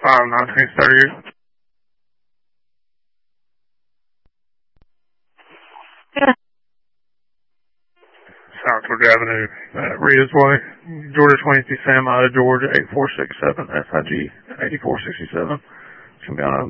5930. South Georgia Avenue, Rita's Way, Georgia 22 Sam, Georgia 8467, SIG 8467. It's going to be on a